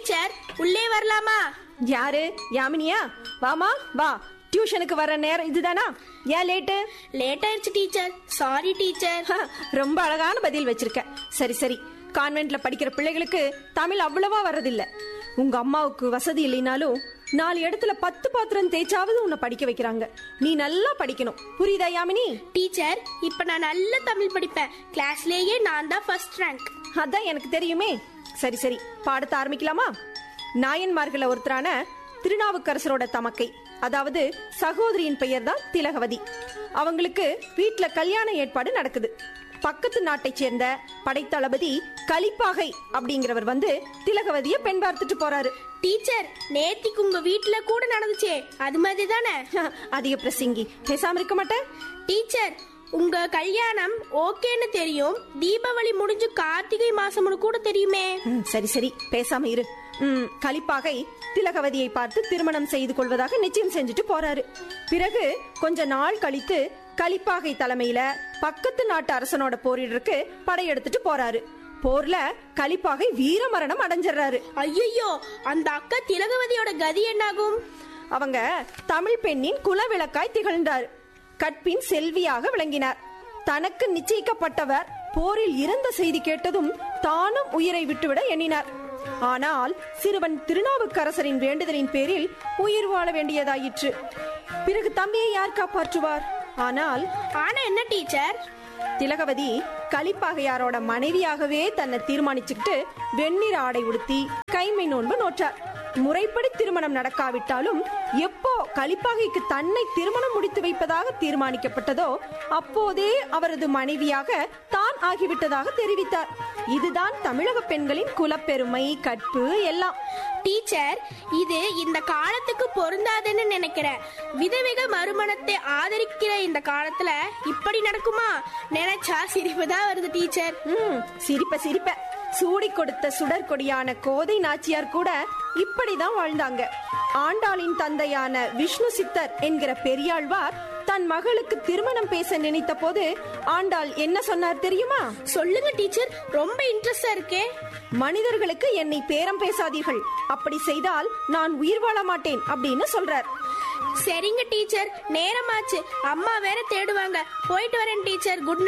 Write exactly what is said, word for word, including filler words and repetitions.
Teacher, உள்ளே வரலாமா? யாரு? யாமினியா? வாமா வா. டியூஷனுக்கு வர நேரம் இதுதானா? ஏன் லேட்டு? லேட் ஆயிடுச்சு டீச்சர். Sorry teacher. ரொம்ப அழகான பதில் வச்சிருக்க. சரி சரி, கான்வென்ட்ல படிக்கிற பிள்ளைகளுக்கு தமிழ் அவ்வளவா வர்றதில்ல. உங்க அம்மாவுக்கு வசதி இல்லைனாலும் நாலு இடத்துல பத்து பாத்திரம் தேய்ச்சாவது உன்னை படிக்க வைக்கிறாங்க. நீ நல்லா படிக்கணும், புரியுதா யாமினி? டீச்சர், இப்ப நான் நல்ல தமிழ் படிப்பேன். கிளாஸ்லயே நான் தான் ஃபர்ஸ்ட் ரேங்க். அதான் எனக்கு தெரியுமே. சரி சரி, பாடத்தை ஆரம்பிக்கலாமா? நாயன்மார்கள ஒருத்தரான திருநாவுக்கரசரோட தமக்கை, அதாவது சகோதரியின் பெயர் தான் திலகவதி. அவங்களுக்கு வீட்டுல கல்யாண ஏற்பாடு நடக்குது. பக்கத்து நாட்டை சேர்ந்த படைத்தளபதி கலிப்பாகை அப்படிங்கிறவர் வந்து திலகவதிய பெண் பார்த்துட்டு போறாரு. டீச்சர், நேத்திக்கு உங்க வீட்டுல கூட நடந்துச்சே, அது மாதிரி தானே? அதிக பிரசங்கி, பேசாம இருக்க மாட்டேன். டீச்சர், உங்க கல்யாணம் ஓகேன்னு தெரியும். தீபாவளி முடிஞ்சு கார்த்திகை மாசம் கூட தெரியுமே. சரி சரி, பேசாம இரு. ம் கலிப்பாகை திலகவதியை பார்த்து திருமணம் செய்து கொள்வதாக நிச்சயம் செஞ்சுட்டு போறாரு. பிறகு கொஞ்ச நாள் கழித்து கலிப்பாகை தலைமையில பக்கத்து நாட்டு அரசனோட போரிடருக்கு படையெடுத்துட்டு போறாரு. போர்ல கலிப்பாகை வீரமரணம் அடைஞ்சிடறாரு. ஐயோ, அந்த அக்கா திலகவதியோட கதி என்னாகும்? அவங்க தமிழ் பெண்ணின் குலவிளக்காய் திகழ்ந்தார். கற்பின் செல்வியாக விளங்கினார். தனக்கு நிச்சயிக்கப்பட்டவர் போரில் இறந்த செய்தி கேட்டதும் தானும் உயிரை விட்டுவிட எண்ணினார். ஆனால் சிறுவன் திருநாவுக்கரசரின் வேண்டுதலின் பேரில் உயிர் வாழ வேண்டியதாயிற்று. பிறகு தம்பியை யார் காப்பாற்றுவார்? ஆனால் ஆனா என்ன டீச்சர்? திலகவதி கலிப்பாகையாரோட மனைவியாகவே தன்னை தீர்மானிச்சுக்கிட்டு வெண்ணிற ஆடை உடுத்தி கைமை நோன்பு நோற்றார். முறைப்படி திருமணம் நடக்காவிட்டாலும் எப்போ கலிப்பாகைக்கு தன்னை திருமணம் முடித்து வைப்பதாக தீர்மானிக்கப்பட்டதோ அப்போதே அவரது மனைவியாக தான் ஆகிவிட்டதாக தெரிவித்தார். இதுதான் தமிழக பெண்களின் குலப்பெருமை, கற்பு எல்லாம். டீச்சர், இது இந்த காலத்துக்கு பொருந்தாதுன்னு நினைக்கிறேன். விதவிக மறுமணத்தை ஆதரிக்கிற இந்த காலத்துல இப்படி நடக்குமா? நினைச்சா சிரிப்பு தான் வருது டீச்சர். ம் சிரிப்ப சிரிப்ப சூடி கொடுத்த சுடற்கொடியான கோதை நாச்சியார் கூட இப்படிதான் வாழ்ந்தாங்க. ஆண்டாளின் தந்தையான விஷ்ணு சித்தர் என்கிற பெரியாழ்வார் தன் மகளுக்கு திருமணம் பேச நினைத்த போது ஆண்டாள் என்ன சொன்னார் தெரியுமா? சொல்லுங்க டீச்சர், ரொம்ப இன்ட்ரெஸ்டா இருக்கே. மனிதர்களுக்கு என்னை பேரம் பேசாதீர்கள், அப்படி செய்தால் நான் உயிர் வாழ மாட்டேன் அப்படின்னு சொல்றார். சரிங்க டீச்சர், நேரமாச்சு, அம்மா வேற தேடுவாங்க. போயிட்டு வரேன் டீச்சர். குட்